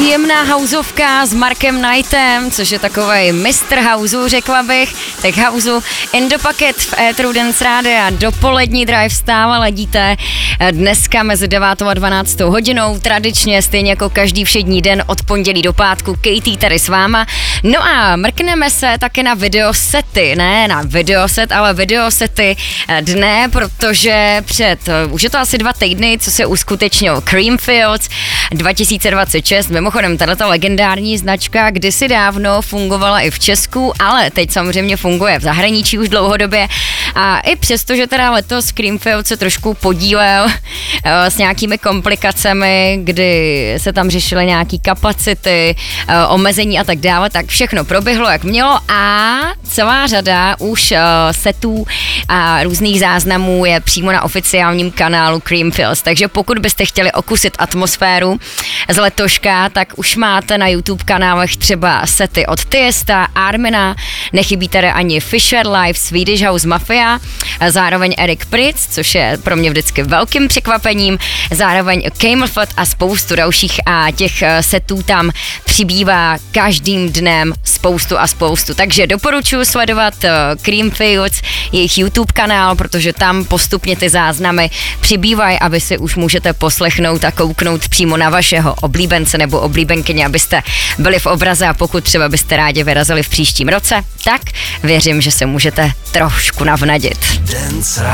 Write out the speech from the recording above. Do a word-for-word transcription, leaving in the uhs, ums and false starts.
Příjemná houseovka s Markem Knightem, což je takovej mistr houseu, řekla bych, tak houseu Endopaket v éteru Dance Rádia, dopolední drive stáva ladíte dneska mezi devátou a dvanáctou hodinou, tradičně stejně jako každý všední den od pondělí do pátku, Katie tady s váma. No a mrkneme se taky na videosety, ne na videoset, ale videosety dne, protože před, už je to asi dva týdny, co se uskutečnil Creamfields dva tisíce dvacet šest, mimochodem tato legendární značka kdysi dávno fungovala i v Česku, ale teď samozřejmě funguje v zahraničí už dlouhodobě a i přesto, že teda letos Creamfield se trošku podílel uh, s nějakými komplikacemi, kdy se tam řešily nějaký kapacity, uh, omezení a tak dále, tak všechno proběhlo jak mělo a celá řada už uh, setů a různých záznamů je přímo na oficiálním kanálu Creamfields, takže pokud byste chtěli okusit atmosféru z letoška, tak už máte na YouTube kanálech třeba sety od Tiesta, Armina, nechybí tady ani Fisher Live, Swedish House Mafia, zároveň Eric Prydz, což je pro mě vždycky velkým překvapením, zároveň Camelphat a spoustu dalších a těch setů tam přibývá každým dnem spoustu a spoustu, takže doporučuji sledovat Creamfields, jejich YouTube kanál, protože tam postupně ty záznamy přibývají a vy si už můžete poslechnout a kouknout přímo na vašeho oblíbence nebo oblíbenkyně, abyste byli v obraze a pokud třeba byste rádi vyrazili v příštím roce, tak věřím, že se můžete trošku navnadit. Dance